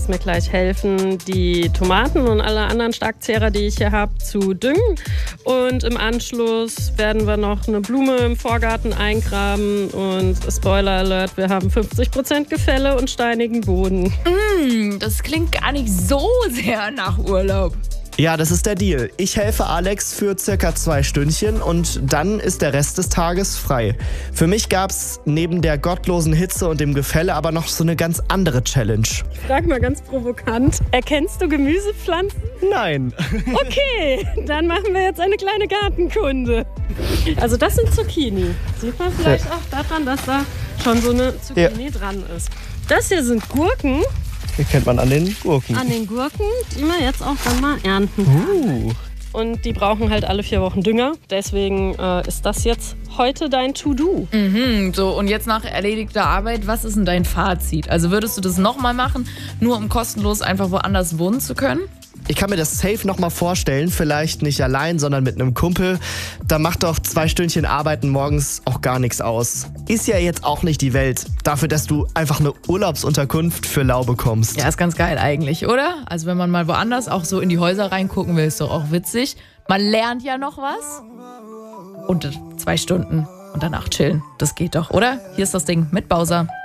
wirst mir gleich helfen, die Tomaten und alle anderen Starkzehrer, die ich hier habe, zu düngen. Und im Anschluss werden wir noch eine Blume im Vorgarten eingraben. Und Spoiler Alert, wir haben 50% Gefälle und steinigen Boden. Das klingt gar nicht so sehr nach Urlaub. Ja, das ist der Deal. Ich helfe Alex für circa 2 Stündchen und dann ist der Rest des Tages frei. Für mich gab's neben der gottlosen Hitze und dem Gefälle aber noch so eine ganz andere Challenge. Ich frage mal ganz provokant, erkennst du Gemüsepflanzen? Nein. Okay, dann machen wir jetzt eine kleine Gartenkunde. Also das sind Zucchini. Sieht man vielleicht auch daran, dass da schon so eine Zucchini dran ist. Das hier sind Gurken. Hier kennt man an den Gurken. An den Gurken, die wir jetzt auch dann mal ernten. Und die brauchen halt alle 4 Wochen Dünger. Deswegen ist das jetzt heute dein To-Do. So, und jetzt nach erledigter Arbeit, was ist denn dein Fazit? Also würdest du das nochmal machen, nur um kostenlos einfach woanders wohnen zu können? Ich kann mir das safe nochmal vorstellen, vielleicht nicht allein, sondern mit einem Kumpel. Da macht doch 2 Stündchen Arbeiten morgens auch gar nichts aus. Ist ja jetzt auch nicht die Welt, dafür, dass du einfach eine Urlaubsunterkunft für lau bekommst. Ja, ist ganz geil eigentlich, oder? Also wenn man mal woanders auch so in die Häuser reingucken will, ist doch auch witzig. Man lernt ja noch was. Und 2 Stunden und danach chillen, das geht doch, oder? Hier ist das Ding mit Bowser.